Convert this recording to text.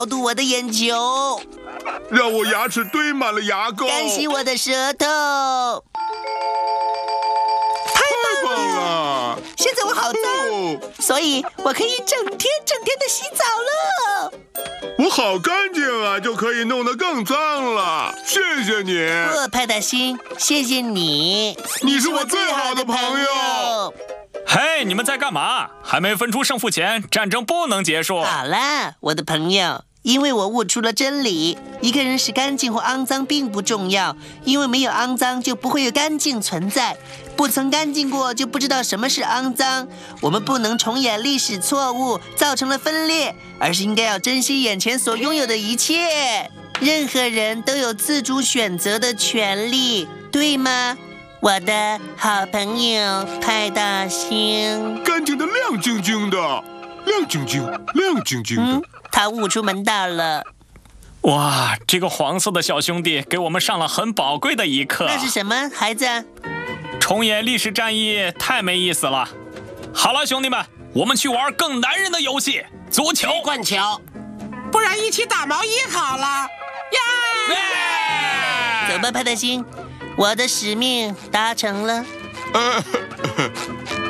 度我的眼球， 让我牙齿堆满了牙膏， 干洗我的舌头。 太棒了！ 现在我好脏，所以我可以整天的洗澡了。 我好干净啊，就可以弄得更脏了。谢谢你， 派大星，谢谢你， 你是我最好的朋友。 嘿，你们在干嘛？还没分出胜负前，战争不能结束。 好啦，我的朋友，因为我悟出了真理，一个人是干净或肮脏并不重要，因为没有肮脏就不会有干净存在，不曾干净过就不知道什么是肮脏。我们不能重演历史错误，造成了分裂，而是应该要珍惜眼前所拥有的一切。任何人都有自主选择的权利，对吗？我的好朋友派大星， 干净的亮晶晶的，亮晶晶，亮晶晶的。 他悟出门道了。 哇，这个黄色的小兄弟给我们上了很宝贵的一课。 那是什么，孩子？ 重演历史战役太没意思了。好了，兄弟们，我们去玩更男人的游戏——足球、 灌球，不然一起打毛衣好了。 走吧，派大星，我的使命达成了。